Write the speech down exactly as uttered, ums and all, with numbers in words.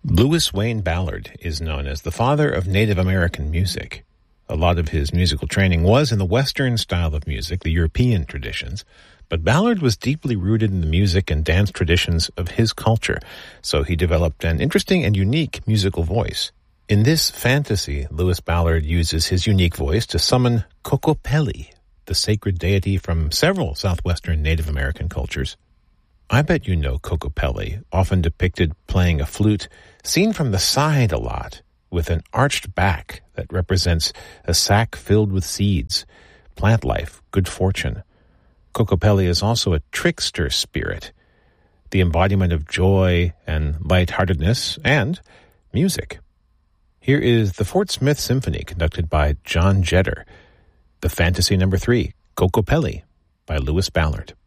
Lewis Wayne Ballard is known as the father of Native American music. A lot of his musical training was in the Western style of music, the European traditions, but Ballard was deeply rooted in the music and dance traditions of his culture, so he developed an interesting and unique musical voice. In this fantasy, Lewis Ballard uses his unique voice to summon Kokopelli, the sacred deity from several southwestern Native American cultures. I bet you know Kokopelli, often depicted playing a flute, seen from the side a lot, with an arched back that represents a sack filled with seeds, plant life, good fortune. Kokopelli is also a trickster spirit, the embodiment of joy and lightheartedness and music. Here is the Fort Smith Symphony conducted by John Jetter, the Fantasy Number Three, Kokopelli, by Lewis Ballard.